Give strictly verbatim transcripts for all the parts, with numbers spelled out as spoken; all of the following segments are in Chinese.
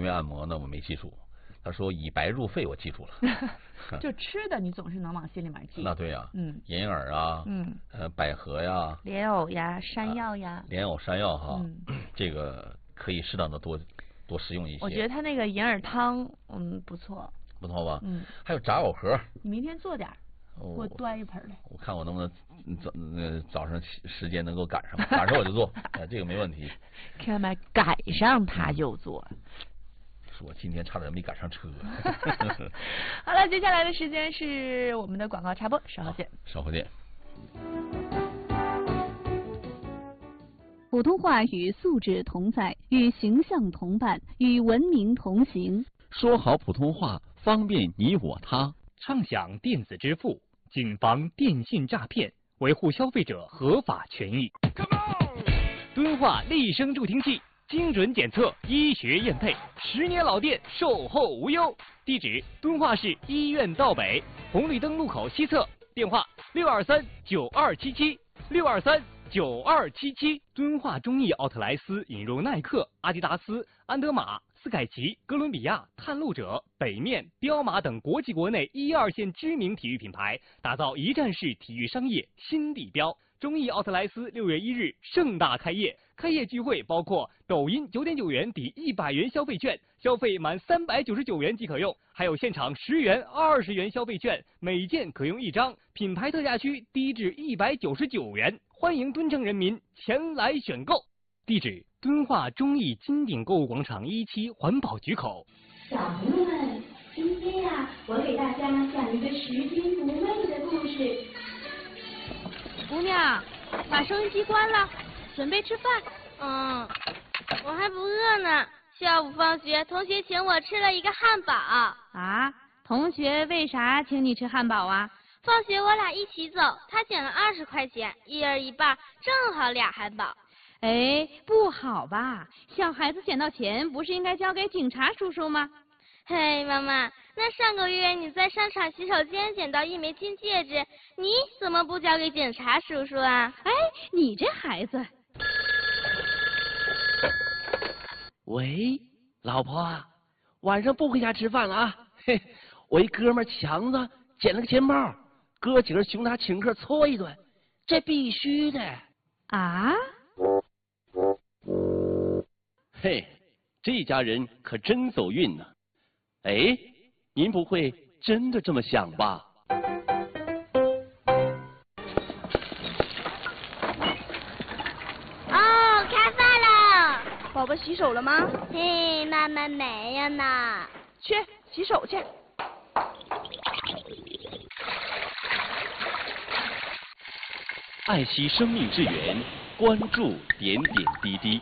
穴位按摩呢，我没记住。他说以白入肺，我记住了。 就吃的，你总是能往心里面记。 那对呀、啊， 嗯， 银耳啊， 嗯， 呃，百合呀， 莲藕呀，山药呀， 啊、莲藕、山药哈， 嗯， 这个可以适当的多多食用一些。 我觉得他那个银耳汤，嗯，不错。 不错吧？ 嗯， 还有炸藕盒。 你明天做点儿。 给我端一盆来， 我看我能不能早呃早上时间能够赶上，赶上我就做，哎，这个没问题。 看没，赶上他就做。 我今天差点没赶上车。 好了，接下来的时间是我们的广告插播，稍后见。 稍后见。 普通话与素质同在，与形象同伴，与文明同行。 说好普通话，方便你我他。 畅享电子支付，谨防电信诈骗，维护消费者合法权益。敦化立声助听器，精准检测，医学验配，十年老店，售后无忧。地址：敦化市医院道北红绿灯路口西侧，电话：六二三九二七七六二三九二七七。敦化中艺奥特莱斯引入耐克、阿迪达斯、安德玛、斯凯奇、哥伦比亚、探路者、北面、彪马等国际国内一二线知名体育品牌，打造一站式体育商业新地标。中艺奥特莱斯六月一日盛大开业，开业聚会包括抖音九点九元抵一百元消费券，消费满三百九十九元即可用，还有现场十元、二十元消费券，每件可用一张，品牌特价区低至一百九十九元，欢迎敦城人民前来选购。地址：敦化中艺金鼎购物广场一期环保局口。 小朋友们，今天呀、啊，我给大家讲一个拾金不昧的故事。 姑娘，把收音机关了，准备吃饭。 嗯，我还不饿呢。下午放学，同学请我吃了一个汉堡。 啊？同学为啥请你吃汉堡啊？ 放学我俩一起走，他捡了二十块钱，一人一半，正好俩汉堡。 哎，不好吧？小孩子捡到钱，不是应该交给警察叔叔吗？ 嘿，妈妈，那上个月你在商场洗手间捡到一枚金戒指，你怎么不交给警察叔叔啊？ 哎，你这孩子。 喂，老婆，晚上不回家吃饭了啊？嘿，我一哥们强子捡了个钱包，哥几个熊他请客搓一顿，这必须的。 啊？ 嘿，这家人可真走运呢。哎，您不会真的这么想吧？ 哦，开饭了！ 宝宝洗手了吗？ 嘿，妈妈没有呢。 去洗手去。 爱惜生命之源，关注点点滴滴。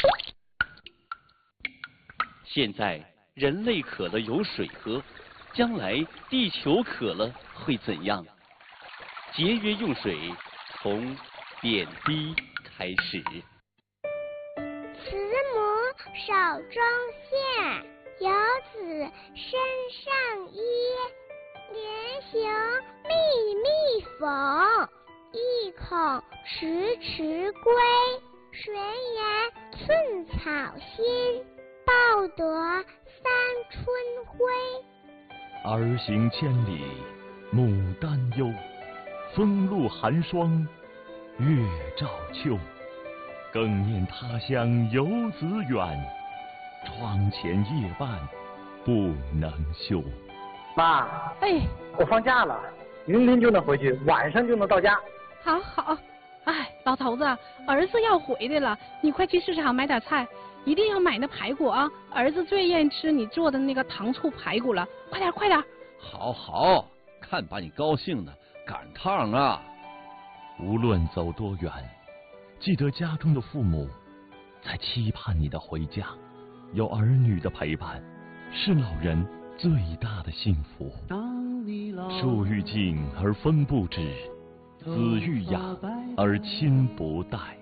现在人类渴了有水喝，将来地球渴了会怎样？节约用水，从点滴开始。 慈母手中线，游子身上衣。连行密密缝，意恐迟迟归。谁言寸草心，报得三春晖。 儿行千里母担忧，风露寒霜月照秋。更念他乡游子远，窗前夜半不能休。 妈， 哎， 我放假了，明天就能回去，晚上就能到家。 好好，哎，老头子，儿子要回来了，你快去市场买点菜，一定要买那排骨啊！儿子最愿意吃你做的那个糖醋排骨了，快点快点！ 好好，看把你高兴的，赶趟啊！ 无论走多远，记得家中的父母在期盼你的回家，有儿女的陪伴，是老人最大的幸福。树欲静而风不止，子欲养而亲不待。